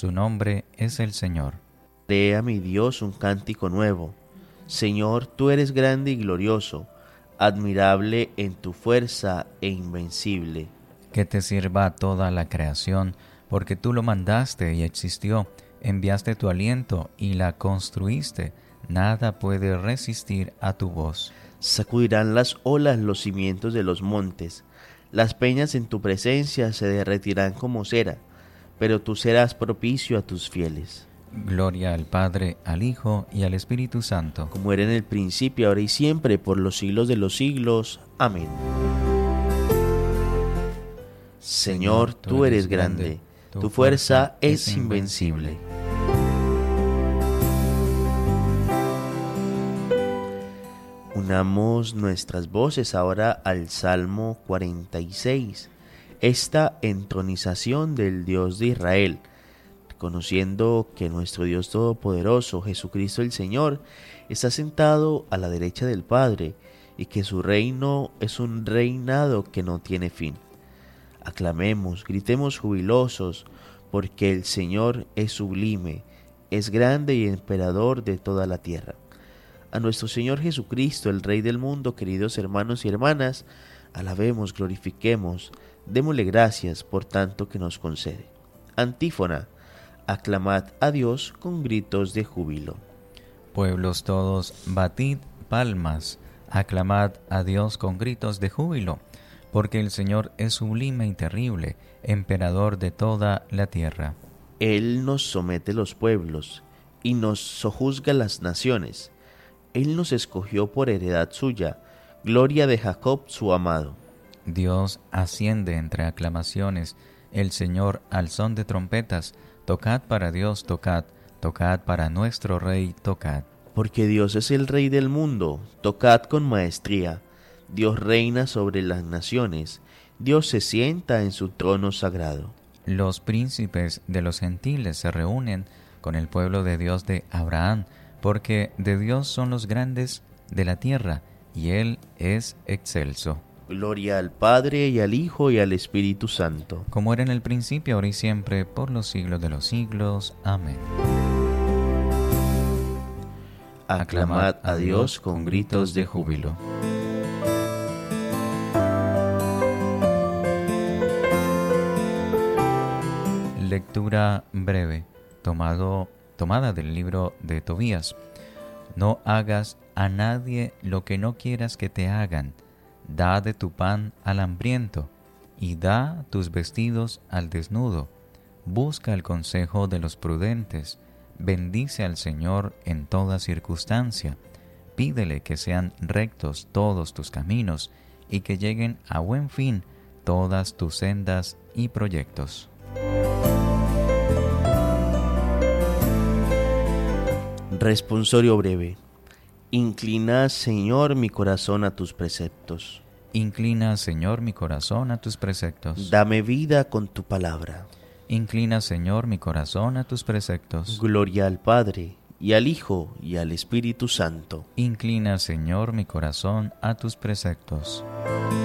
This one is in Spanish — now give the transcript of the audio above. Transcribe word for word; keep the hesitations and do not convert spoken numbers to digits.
Su nombre es el Señor. Dé a mi Dios un cántico nuevo. Señor, tú eres grande y glorioso, admirable en tu fuerza e invencible. Que te sirva toda la creación, porque tú lo mandaste y existió, enviaste tu aliento y la construiste. Nada puede resistir a tu voz. Sacudirán las olas los cimientos de los montes, las peñas en tu presencia se derretirán como cera, pero tú serás propicio a tus fieles. Gloria al Padre, al Hijo y al Espíritu Santo. Como era en el principio, ahora y siempre, por los siglos de los siglos. Amén. Señor, tú eres grande, tu fuerza es invencible. Unamos nuestras voces ahora al Salmo cuarenta y seis, esta entronización del Dios de Israel, conociendo que nuestro Dios Todopoderoso, Jesucristo el Señor, está sentado a la derecha del Padre y que su reino es un reinado que no tiene fin. Aclamemos, gritemos jubilosos, porque el Señor es sublime, es grande y emperador de toda la tierra. A nuestro Señor Jesucristo, el Rey del mundo, queridos hermanos y hermanas, alabemos, glorifiquemos, démosle gracias por tanto que nos concede. Antífona. Aclamad a Dios con gritos de júbilo. Pueblos todos, batid palmas, aclamad a Dios con gritos de júbilo, porque el Señor es sublime y terrible, emperador de toda la tierra. Él nos somete los pueblos y nos sojuzga las naciones. Él nos escogió por heredad suya, gloria de Jacob su amado. Dios asciende entre aclamaciones, el Señor al son de trompetas. Tocad para Dios, tocad, tocad para nuestro Rey, tocad. Porque Dios es el Rey del mundo, tocad con maestría. Dios reina sobre las naciones, Dios se sienta en su trono sagrado. Los príncipes de los gentiles se reúnen con el pueblo de Dios de Abraham, porque de Dios son los grandes de la tierra, y Él es excelso. Gloria al Padre, y al Hijo, y al Espíritu Santo. Como era en el principio, ahora y siempre, por los siglos de los siglos. Amén. Aclamad a Dios con gritos de júbilo. Lectura breve, tomado, tomada del libro de Tobías. No hagas a nadie lo que no quieras que te hagan. Da de tu pan al hambriento, y da tus vestidos al desnudo. Busca el consejo de los prudentes. Bendice al Señor en toda circunstancia. Pídele que sean rectos todos tus caminos, y que lleguen a buen fin todas tus sendas y proyectos. Responsorio breve. Inclina, Señor, mi corazón a tus preceptos. Inclina, Señor, mi corazón a tus preceptos. Dame vida con tu palabra. Inclina, Señor, mi corazón a tus preceptos. Gloria al Padre, y al Hijo, y al Espíritu Santo. Inclina, Señor, mi corazón a tus preceptos.